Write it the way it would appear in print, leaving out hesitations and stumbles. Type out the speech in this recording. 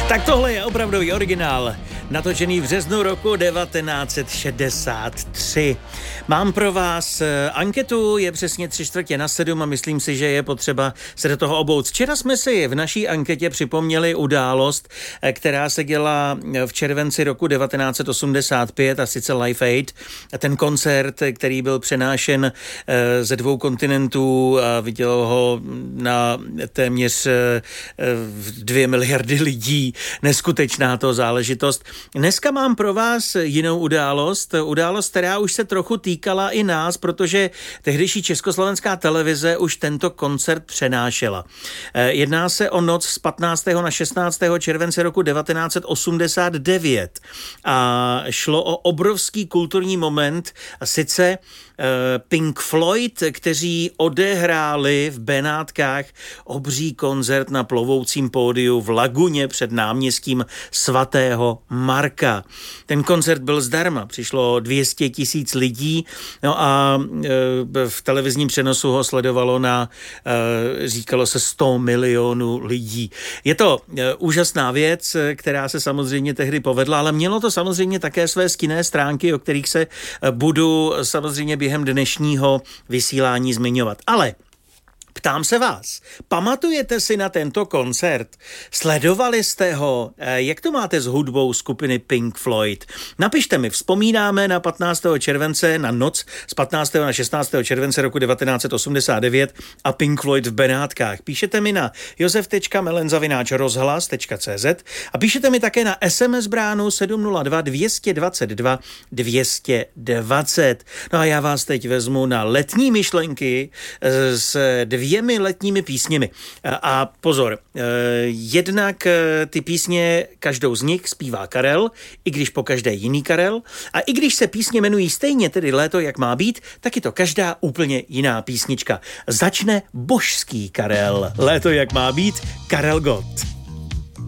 Tak tohle je opravdový originál, natočený v březnu roku 1963. Mám pro vás anketu, je přesně 6:45 a myslím si, že je potřeba se do toho obout. Včera jsme si v naší anketě připomněli událost, která se děla v červenci roku 1985, a sice Live Aid. Ten koncert, který byl přenášen ze 2 kontinentů a vidělo ho na téměř 2 miliardy lidí. Neskutečná to záležitost. Dneska mám pro vás jinou událost, která už se trochu týkala i nás, protože tehdejší československá televize už tento koncert přenášela. Jedná se o noc z 15. na 16. července roku 1989 a šlo o obrovský kulturní moment, a sice Pink Floyd, kteří odehráli v Benátkách obří koncert na plovoucím pódiu v laguně před náměstím svatého Marka. Ten koncert byl zdarma, přišlo 200 000 lidí, no a v televizním přenosu ho sledovalo říkalo se 100 milionů lidí. Je to úžasná věc, která se samozřejmě tehdy povedla, ale mělo to samozřejmě také své stinné stránky, o kterých se budu samozřejmě během dnešního vysílání zmiňovat. Ale ptám se vás, pamatujete si na tento koncert? Sledovali jste ho? Jak to máte s hudbou skupiny Pink Floyd? Napište mi, vzpomínáme na 15. července, na noc z 15. na 16. července roku 1989 a Pink Floyd v Benátkách. Píšete mi na josef.melenzavináč.rozhlas.cz a píšete mi také na SMS bránu 702 222 220. No a já vás teď vezmu na letní myšlenky s 2 letními písněmi. A pozor, jednak ty písně, každou z nich zpívá Karel, i když po každé jiný Karel, a i když se písně jmenují stejně, tedy Léto jak má být, tak je to každá úplně jiná písnička. Začne božský Karel. Léto jak má být, Karel Gott.